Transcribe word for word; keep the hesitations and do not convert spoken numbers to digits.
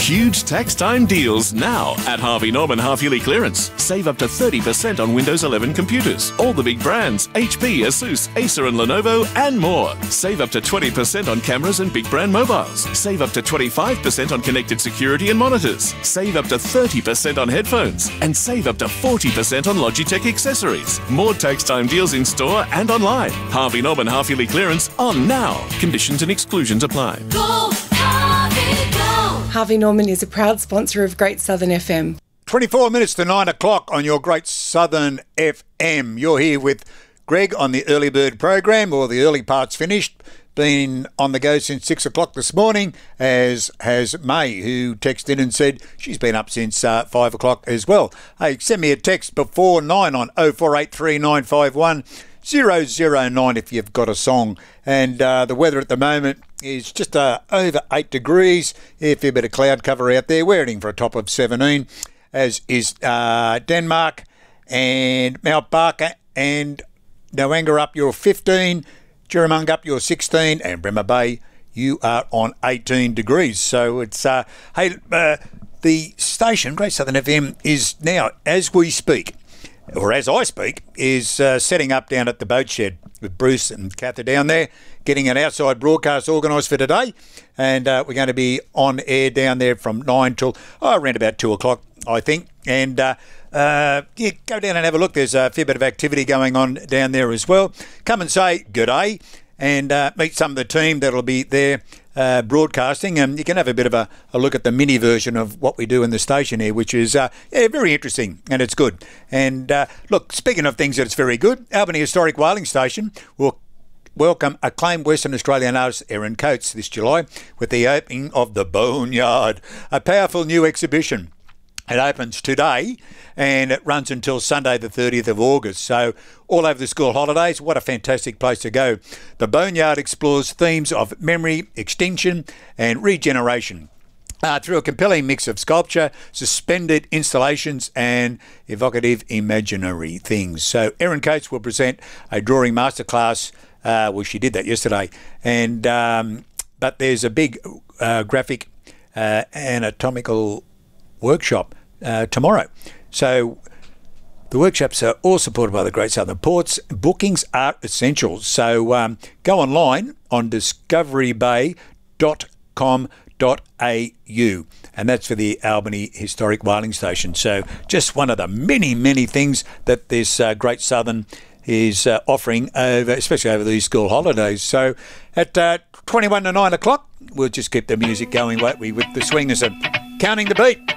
Huge tax time deals now at Harvey Norman half-yearly clearance. Save up to thirty percent on Windows eleven computers. All the big brands, H P, Asus, Acer and Lenovo and more. Save up to twenty percent on cameras and big brand mobiles. Save up to twenty-five percent on connected security and monitors. Save up to thirty percent on headphones. And save up to forty percent on Logitech accessories. More tax time deals in store and online. Harvey Norman half-yearly clearance on now. Conditions and exclusions apply. Go, Harvey, go! Harvey Norman is a proud sponsor of Great Southern F M. twenty-four minutes to nine o'clock on your Great Southern F M. You're here with Greg on the Early Bird program, or the early part's finished. Been on the go since six o'clock this morning, as has May, who texted in and said she's been up since uh, five o'clock as well. Hey, send me a text before nine on oh four eight three nine five one zero zero nine if you've got a song. And uh, the weather at the moment is just uh, over eight degrees. A fair bit of cloud cover out there. We're heading for a top of seventeen, as is uh, Denmark and Mount Barker and Noanga up your fifteen. Jerramunga up your sixteen, and Bremer Bay, you are on eighteen degrees. So it's, uh, hey, uh, the station, Great Southern F M, is now, as we speak, or as I speak, is uh, setting up down at the boat shed with Bruce and Katha down there, getting an outside broadcast organised for today. And uh, we're going to be on air down there from nine till oh, around about two o'clock, I think. And uh, uh, yeah, go down and have a look. There's a fair bit of activity going on down there as well. Come and say good day and uh, meet some of the team that'll be there uh, broadcasting. And you can have a bit of a, a look at the mini version of what we do in the station here, which is uh, yeah, very interesting and it's good. And uh, look, speaking of things that's very good, Albany Historic Whaling Station will welcome acclaimed Western Australian artist Erin Coates this July with the opening of the Boneyard, a powerful new exhibition. It opens today and it runs until Sunday the thirtieth of August. So all over the school holidays, what a fantastic place to go. The Boneyard explores themes of memory, extinction and regeneration uh, through a compelling mix of sculpture, suspended installations and evocative imaginary things. So Erin Coates will present a drawing masterclass. Uh, well, she did that yesterday. And um, but there's a big uh, graphic uh, anatomical workshop uh, tomorrow. So the workshops are all supported by the Great Southern Ports. Bookings are essential. So um, go online on discovery bay dot com dot a u, and that's for the Albany Historic Whaling Station. So just one of the many, many things that this uh, Great Southern is uh, offering, over, especially over these school holidays. So at uh, twenty-one to nine o'clock, we'll just keep the music going, won't we, with the swingers and counting the beat.